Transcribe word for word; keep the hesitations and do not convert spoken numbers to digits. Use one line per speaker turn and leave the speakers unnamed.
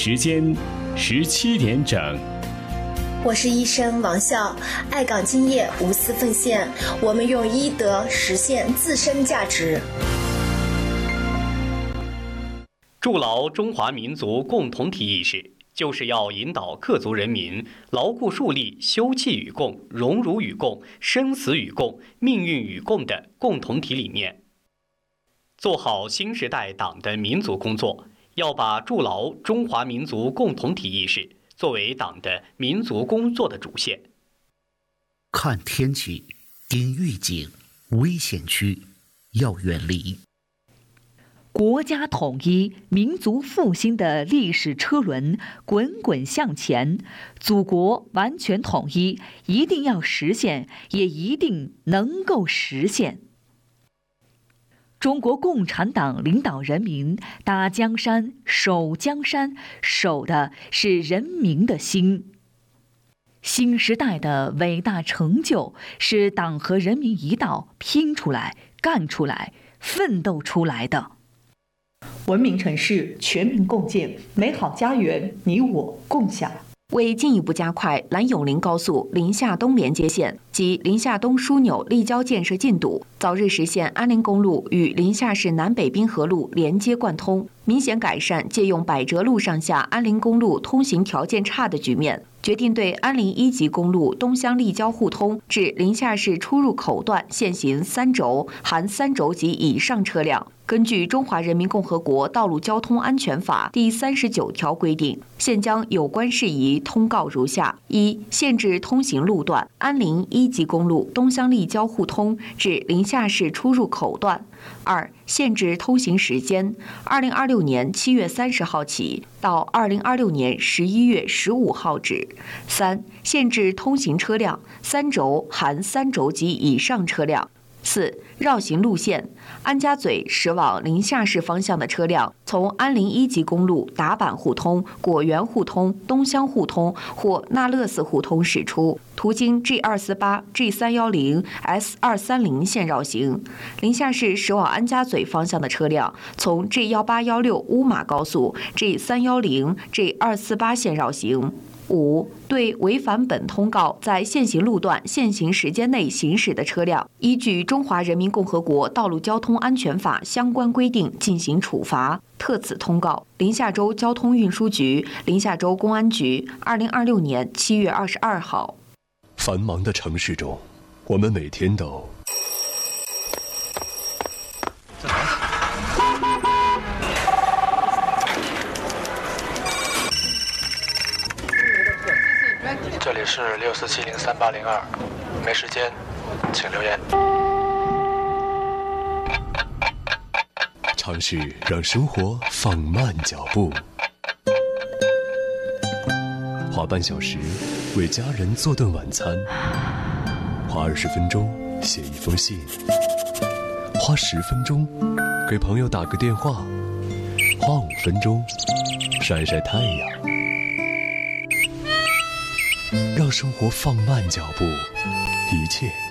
时间十七点整。
我是医生王笑，爱岗敬业，无私奉献，我们用医德实现自身价值。
筑牢中华民族共同体意识，就是要引导各族人民牢固树立休戚与共、荣辱与共、生死与共、命运与共的共同体理念，做好新时代党的民族工作。要把筑牢中华民族共同体意识作为党的民族工作的主线。
看天气，盯预警，危险区要远离。
国家统一、民族复兴的历史车轮滚滚向前，祖国完全统一一定要实现，也一定能够实现。中国共产党领导人民打江山、守江山，守的是人民的心。新时代的伟大成就是党和人民一道拼出来、干出来、奋斗出来的。
文明城市全民共建，美好家园你我共享。
为进一步加快兰永林高速临夏东连接线及临夏东枢纽立交建设进度，早日实现安林公路与临夏市南北滨河路连接贯通，明显改善借用百折路上下安林公路通行条件差的局面，决定对安林一级公路东乡立交互通至临夏市出入口段限行三轴（含三轴及以上车辆）。根据《中华人民共和国道路交通安全法》第三十九条规定，现将有关事宜通告如下：一、限制通行路段：安林一级公路东乡立交互通至临夏市出入口段；二、限制通行时间：二零二六年七月三十号起到二零二六年十一月十五号止；三、限制通行车辆：三轴（含三轴及以上车辆）。四、绕行路线：安家嘴驶往临夏市方向的车辆，从安林一级公路打板互通、果园互通、东乡互通或那乐寺互通驶出，途经 G 二四八、G 三一零、S 二三零线绕行。临夏市驶往安家嘴方向的车辆，从 G 一八一六乌马高速、G 三一零、G 二四八线绕行。五、对违反本通告在现行路段限行时间内行驶的车辆，依据《中华人民共和国道路交通安全法》相关规定进行处罚。特此通告：临夏州交通运输局、临夏州公安局，二零二六年七月二十二号。
繁忙的城市中，我们每天都
这里是六四七零三八零二，没时间，请留言。
尝试让生活放慢脚步，花半小时为家人做顿晚餐，花二十分钟写一封信，花十分钟给朋友打个电话，花五分钟晒晒太阳。让生活放慢脚步，一切